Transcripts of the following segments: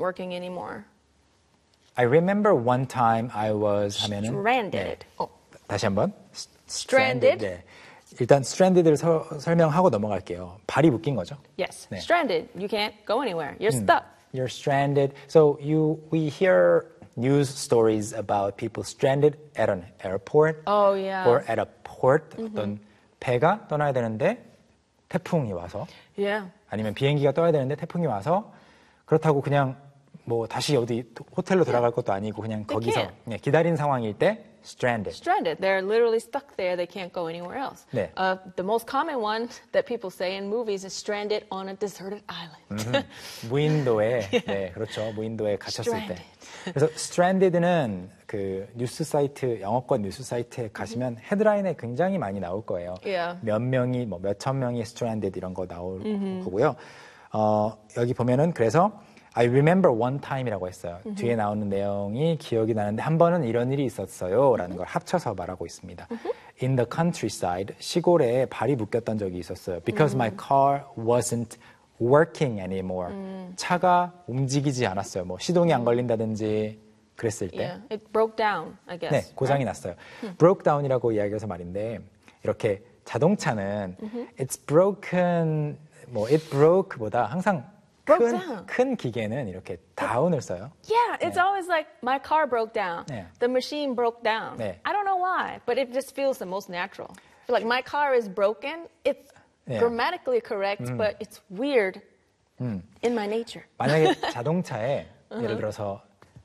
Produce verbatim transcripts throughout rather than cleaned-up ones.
working anymore. I remember one time I was 하면은 Stranded. 네. 어, 다시 한번. Stranded. 네. 일단 stranded를 서, 설명하고 넘어갈게요. 발이 묶인 거죠. Yes. 네. Stranded. You can't go anywhere. You're stuck. You're stranded. So you we hear news stories about people stranded at an airport Oh, yeah. or at a port. 어떤 배가 떠나야 되는데 태풍이 와서 Yeah. 아니면 비행기가 떠야 되는데 태풍이 와서 그렇다고 그냥 뭐 다시 어디 호텔로 들어갈 것도 아니고 그냥 They 거기서 can't. 네, 기다린 상황일 때 stranded. Stranded. They're literally stuck there. They can't go anywhere else. 네. Uh, the most common one that people say in movies is stranded on a deserted island. 무인도에 네 그렇죠 무인도에 갇혔을 때. Stranded. 그래서 stranded는 그 뉴스 사이트 영어권 뉴스 사이트에 가시면 헤드라인에 굉장히 많이 나올 거예요. Yeah. 몇 명이 뭐 몇천 명이 stranded 이런 거 나올 거고요. 어, 여기 보면은 그래서 I remember one time이라고 했어요. 뒤에 나오는 내용이 기억이 나는데 한 번은 이런 일이 있었어요라는 걸 합쳐서 말하고 있습니다. In the countryside 시골에 발이 묶였던 적이 있었어요. Because my car wasn't working anymore. 차가 움직이지 않았어요. 뭐 시동이 안 걸린다든지 그랬을 때. Yeah. It broke down, I guess. 네, 고장이 났어요. broke down이라고 이야기해서 말인데 이렇게 자동차는 it's broken 뭐 it broke보다 항상 Broke 큰, down. 큰 기계는 이렇게 down을 써요. Yeah, it's always like my car broke down. 네. The machine broke down. 네. I don't know why, but it just feels the most natural. Like my car is broken. It's 네. grammatically correct, but it's weird in my nature. 만약에 자동차에 예를 들어서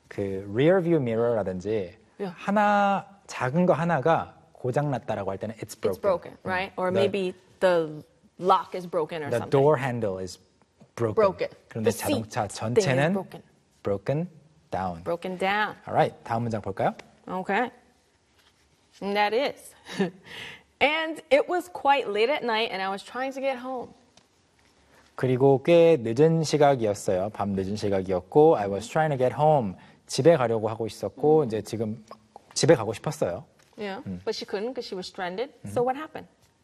그 rear view mirror라든지 Yeah. 하나 작은 거 하나가 고장 났다라고 할 때는 it's broken. It's broken, right? Or The- maybe the lock is broken or The something. door handle is broken. Broken. 그런데 The seat 자동차 thing is 전체는 broken. broken down. Broken down. Alright, 다음 문장 볼까요? Okay. And that is. And it was quite late at night and I was trying to get home. 그리고 꽤 늦은 시각이었어요. 밤 늦은 시각이었고 I was trying to get home. 집에 가려고 하고 있었고 이제 지금 집에 가고 싶었어요. Yeah. But she couldn't because she was stranded. So what happened?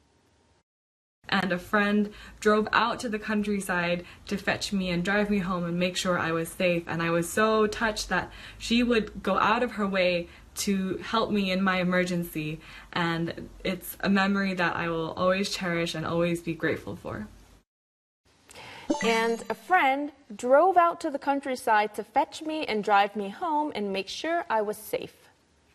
And a friend drove out to the countryside to fetch me and drive me home and make sure I was safe. And I was so touched that she would go out of her way to help me in my emergency. And it's a memory that I will always cherish and always be grateful for. And a friend drove out to the countryside to fetch me and drive me home and make sure I was safe.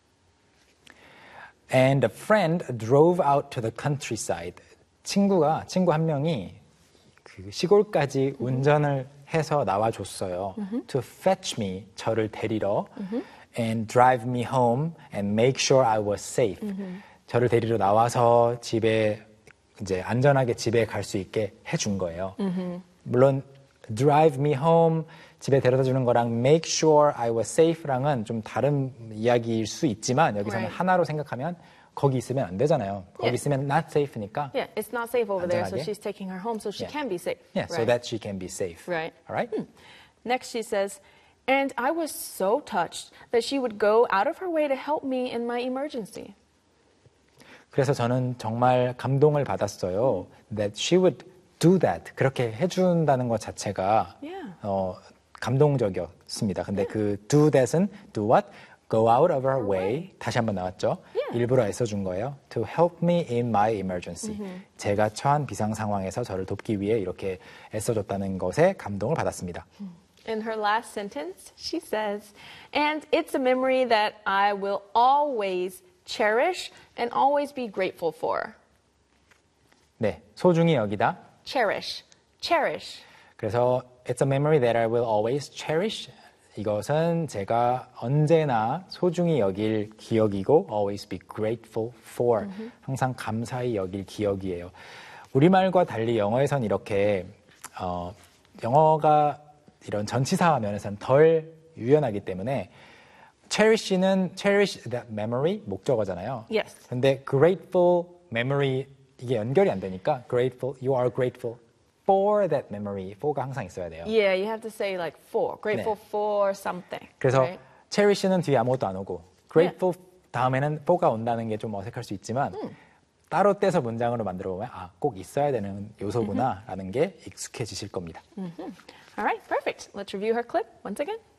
And a friend drove out to the countryside. 친구가 친구 한 명이 그 시골까지 운전을 해서 나와줬어요. To fetch me, 저를 데리러, and drive me home, and make sure I was safe. 저를 데리러 나와서 집에 이제 안전하게 집에 갈 수 있게 해준 거예요. 물론 drive me home, 집에 데려다 주는 거랑 make sure I was safe랑은 좀 다른 이야기일 수 있지만 여기서는 Right. 하나로 생각하면 거기 있으면 안 되잖아요. 거기 Yeah. 있으면 not safe니까. Yeah, it's not safe over there, so 안전하게. she's taking her home so she Yeah. can be safe. Yeah, so right? that she can be safe. Right. All right? Next, she says, and I was so touched that she would go out of her way to help me in my emergency. 그래서 저는 정말 감동을 받았어요. That she would do that. 그렇게 해준다는 것 자체가 Yeah. 어, 감동적이었습니다. 근데 그 do that은 do what? Go out of her way. 다시 한번 나왔죠. Yeah. 일부러 애써준 거예요. To help me in my emergency. 제가 처한 비상 상황에서 저를 돕기 위해 이렇게 애써줬다는 것에 감동을 받았습니다. In her last sentence, she says, and it's a memory that I will always cherish and always be grateful for. 네, 소중히 여기다. Cherish. Cherish. 그래서 it's a memory that I will always cherish. 이것은 제가 언제나 소중히 여길 기억이고 always be grateful for. 항상 감사히 여길 기억이에요. 우리말과 달리 영어에선 이렇게 어, 영어가 이런 전치사 면에서는 덜 유연하기 때문에 cherish는 cherish that memory 목적어잖아요. Yes. 근데 grateful memory 이게 연결이 안 되니까 grateful, you are grateful for that memory. for가 항상 있어야 돼요. Yeah, you have to say like for. Grateful 네. for something. 그래서 right? cherish는 뒤에 아무것도 안 오고 grateful 다음에는 for가 온다는 게 좀 어색할 수 있지만 따로 떼서 문장으로 만들어 보면 아, 꼭 있어야 되는 요소구나라는 게 익숙해지실 겁니다. All right, perfect. Let's review her clip once again.